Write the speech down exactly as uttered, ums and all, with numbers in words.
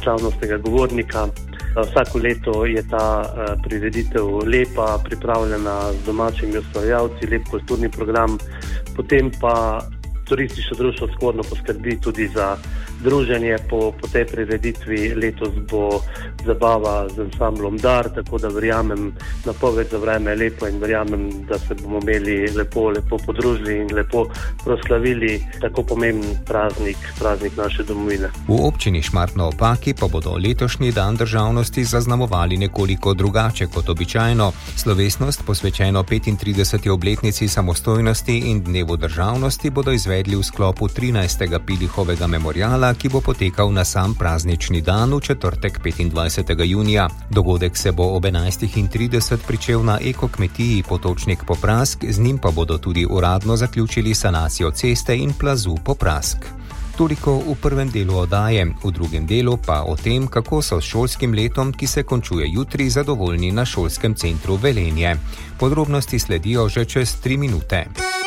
slavnostnega govornika. Vsako leto je ta prireditev lepa, pripravljena z domačimi ustvarjalci, lep kulturni program, potem pa turistično društvo Skvorno poskrbi tudi za druženje po, po tej prireditvi. Letos bo zabava z ansamblom Dar, tako da verjamem, napoved za vreme je lepo in verjamem, da se bomo imeli lepo, lepo podružili in lepo proslavili tako pomemben praznik, praznik naše domovine. V občini Šmartno ob Paki pa bodo letošnji dan državnosti zaznamovali nekoliko drugače kot običajno. Slovesnost, posvečeno petintrideseti obletnici samostojnosti in dnevu državnosti, bodo izvedli v sklopu trinajstega Pilihovega memoriala, ki bo potekal na sam praznični dan v četrtek petindvajsetega junija. Dogodek se bo ob enajstih trideset pričel na ekokmetiji Potočnik Poprask, z njim pa bodo tudi uradno zaključili sanacijo ceste in plazu Poprask. Toliko v prvem delu oddaje, v drugem delu pa o tem, kako so s šolskim letom, ki se končuje jutri, zadovoljni na šolskem centru Velenje. Podrobnosti sledijo že čez tri minute.